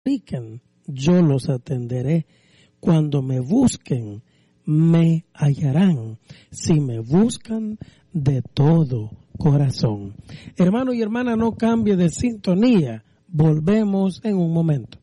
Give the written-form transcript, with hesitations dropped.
supliquen, yo los atenderé. Cuando me busquen, me hallarán. Si me buscan de todo corazón. Hermano y hermana, no cambie de sintonía. Volvemos en un momento.